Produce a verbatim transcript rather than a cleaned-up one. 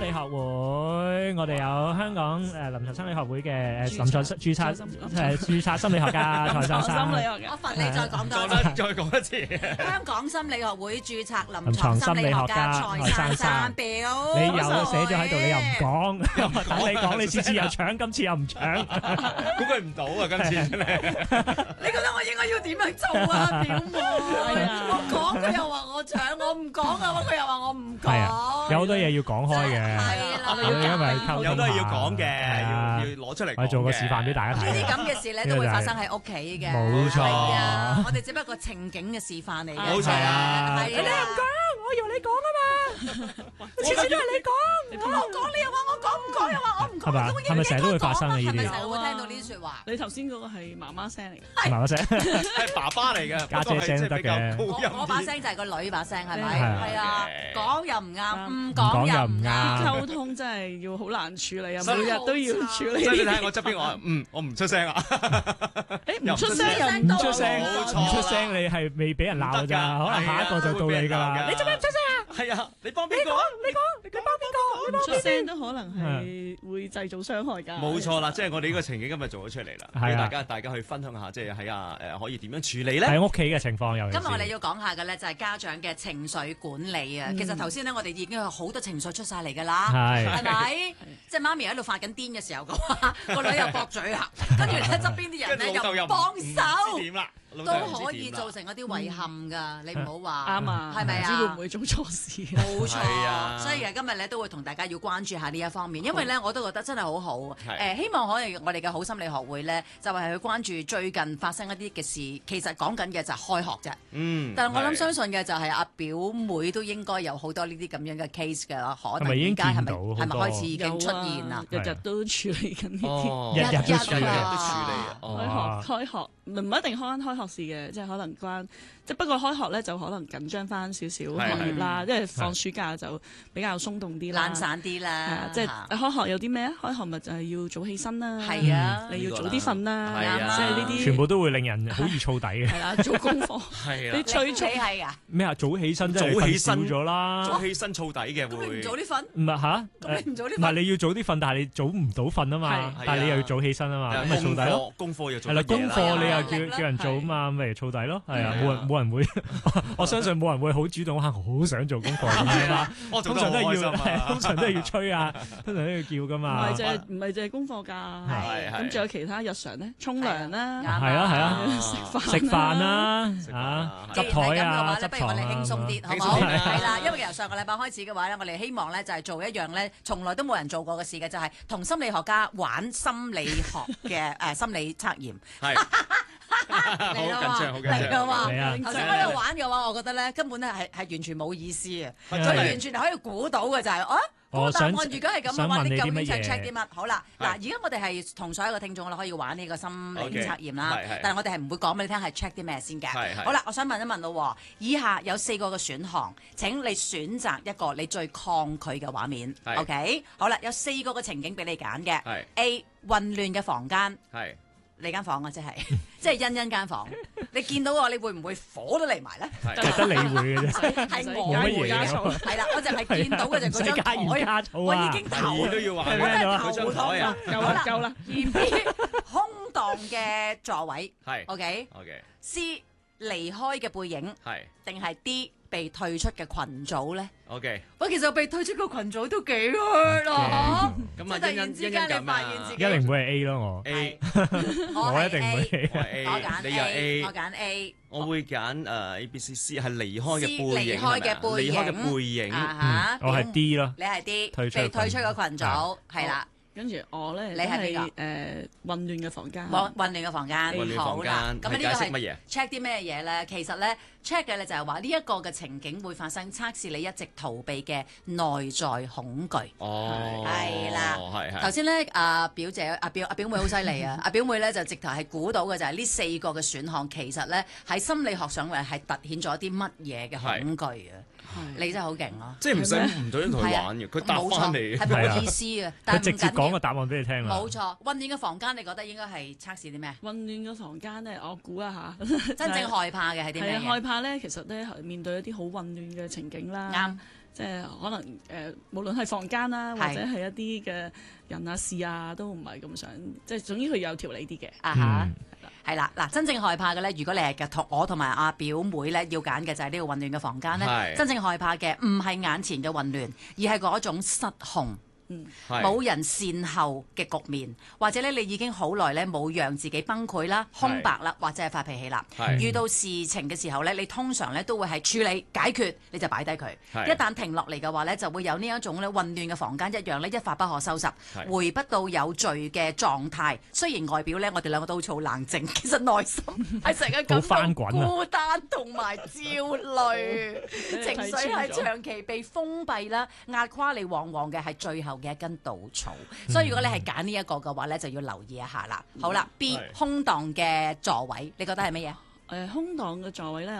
理學會，我哋有香港誒臨床心理學會嘅誒臨床註冊誒註冊心理學家蔡生生。 我罰你再講多次，再講一次。 香港心理學會註冊臨床心理學家蔡生生表， 你又寫咗喺度，你又唔講，等你講，你次次又搶，今次又唔搶， 估佢唔到啊！今次真係。 你覺得我應該要點樣做啊，表妹？我講佢又話我搶，我唔講啊，佢又話我唔講。 有好多嘢要講開嘅， 係啦， 因為溝通有都係要講嘅，要要攞出嚟講嘅。 我做個示範俾大家睇。 呢啲咁嘅事咧都會發生喺屋企嘅。 冇錯。 係啊，我哋只不過情景嘅示範嚟嘅。 冇錯啊。 係你唔講，我要你講啊嘛。次次都係你講，我講你又話我講，唔講又話我唔講。 係咪？係咪成日都會發生嘅呢啲？ 係咪成日會聽到呢啲説話？ 你頭先嗰個係媽媽聲嚟嘅， 媽媽聲係爸爸嚟嘅， 家姐聲都得嘅。 我把聲就係個女把聲，係咪？係啊，講又唔啱，唔講又唔啱。 溝通真係要好難處理啊！每日都要處理。 所以你睇我側邊，我嗯，我唔出聲啊。 誒唔出聲又唔出聲，唔出聲你係未俾人鬧㗎咋？可能下一個就到你㗎啦。你做咩唔出聲啊？ 係啊，你幫邊個？ 你講，你講，你幫邊個？你幫邊個？ 唔出聲都可能係會製造傷害㗎。 冇錯啦，即係我哋呢個情景今日做咗出嚟啦，俾大家大家去分享下，即係喺啊誒可以點樣處理咧？ 喺屋企嘅情況又。 今日我哋要講下嘅咧就係家長嘅情緒管理啊。其實頭先咧我哋已經有好多情緒出晒嚟㗎啦，係咪？即係媽咪喺度發緊癲嘅時候嘅話，個女又駁嘴啊，跟住咧側邊啲人咧又幫手。 點啦？ 都可以造成一啲遺憾㗎，你唔好話啱啊， 係咪啊？ 唔知會唔會做錯事？ 冇錯，所以其實今日咧都會同大家要關注下呢一方面，因為咧我都覺得真係好好。誒，希望可能我哋嘅好心理學會咧，就係去關注最近發生一啲嘅事，其實講緊嘅就係開學啫。 嗯， 但係我諗相信嘅就係阿表妹都應該有好多呢啲咁樣嘅 case 㗎啦，可能而家係咪係咪開始已經出現啦？ 日日都處理緊呢啲， 日日都處理， 日日都處理啊！ 開學開學唔唔一定關開學事嘅，即係可能關即係不過開學咧就可能緊張翻少少學業啦，因為放暑假就比較鬆動啲啦， 懶散啲啦。 即係開學有啲咩啊？開學咪就係要早起身啦， 係啊， 你要早啲瞓啦，即係呢啲全部都會令人好易燥底嘅。 係啦，做功課係啊， 你催促係啊咩啊？早起身即係早起身咗啦， 早起身燥底嘅會。 咁你唔早啲瞓？ 唔係吓？ 咁你唔早啲瞓？ 唔係你要早啲瞓，但係你早唔到瞓啊嘛。但係你又要早起身啊嘛，咁咪燥底咯。 功課要做係啦，功課你又叫叫人做啊嘛，咪燥底咯。係啊，冇人冇人會，我相信冇人會好主動嚇，好想做功課係嘛。通常都係要，通常都係要催啊，通常都要叫噶嘛。 唔係淨係唔係淨係功課㗎，咁仲有其他日常咧，沖涼啦， 係啊係啊， 食飯食飯啦，啊執台啊，執不如我哋輕鬆啲，好唔好？係啦，因為由上個禮拜開始嘅話咧，我哋希望咧就係做一樣咧，從來都冇人做過嘅事嘅，就係同心理學家玩心理學嘅誒心理測驗。 係。好緊張，好緊張。 嚟嘅話， 嚟啊！ 頭先喺度玩嘅話，我覺得咧根本咧係係完全冇意思啊！所以完全係可以估到嘅就係啊，個答案如果係咁嘅話，你究竟想 check 啲乜？好啦，嗱，而家我哋係同所有嘅聽眾啦，可以玩呢個心理測驗啦。但係我哋係唔會講俾你聽係 check 啲咩先嘅。好啦，我想問一問咯，以下有四個嘅選項，請你選擇一個你最抗拒嘅畫面。OK，好啦，有四個嘅情景俾你揀嘅。A 混亂嘅房間。係。你間房啊，即係即係欣欣間房，你見到我，你會唔會火都嚟埋咧？ 係得你會嘅啫， 係我會加醋，係啦，我就係見到嘅就嗰張台，我已經頭都要話， 我真係頭痛啊！ 夠啦，夠啦。而 B 空蕩嘅座位， 係 OK OK。 C 離開嘅背影， 係定係 D 被退出嘅群組咧 ？OK。 喂，其實被退出個群組都幾 hurt 咯， 咁啊， 突然之間你發現自己一定會係 A 咯，我 A， 我一定會 A， 我揀 A， 我揀 A， 我會揀誒 A、B、C、C 係離開嘅背影， 離開嘅背影， 離開嘅背影， 我係 D 咯， 你係 D， 被退出個群組，係啦。 跟住我咧， 你係邊個？誒混亂嘅房間。 混混亂嘅房間。 混亂房間。 咁呢個係乜嘢 check 啲咩嘢咧？其實咧 check 嘅咧就係話呢一個嘅情景會發生，測試你一直逃避嘅內在恐懼。 哦， 係啦， 係係。 頭先咧，阿表姐、阿表、阿表妹好犀利啊！阿表妹咧就直頭係估到嘅就係呢四個嘅選項，其實咧喺心理學上嚟係突顯咗啲乜嘢嘅恐懼啊！你真係好勁咯！ 即係唔使唔再同佢玩嘅，佢答翻嚟係冇意思啊！但係直接講個答案俾你聽啦。 冇錯，混亂嘅房間，你覺得應該係測試啲咩？ 混亂嘅房間咧，我估一下， 真正害怕嘅係啲咩？ 係啊，害怕咧，其實咧面對一啲好混亂嘅情景啦。 啱。 即係可能誒、呃，無論係房間啦，或者係一啲嘅人啊事啊，都唔係咁想，即係總之佢有條理啲嘅。 啊哈，係啦，嗱，真正害怕嘅咧，如果你係嘅同我同埋阿表妹咧要揀嘅就係呢個混亂嘅房間咧，真正害怕嘅唔係眼前嘅混亂，而係嗰種失控。嗯，冇人善後嘅局面，或者咧你已經好耐咧冇讓自己崩潰啦、空白啦，或者係發脾氣啦。遇到事情嘅時候咧，你通常咧都會係處理解決，你就擺低佢。一旦停落嚟嘅話咧，就會有呢一種咧混亂嘅房間一樣咧，一發不可收拾，回不到有序嘅狀態。雖然外表咧我哋兩個都好冷靜，其實內心係成日感到孤單同埋焦慮，情緒係長期被封閉啦，壓垮你往往嘅係最後嘅一根稻草，所以如果你係揀呢一個嘅話咧，就要留意一下啦。好啦，B 空檔嘅座位，你覺得係乜嘢？ 誒、呃，空檔嘅座位咧。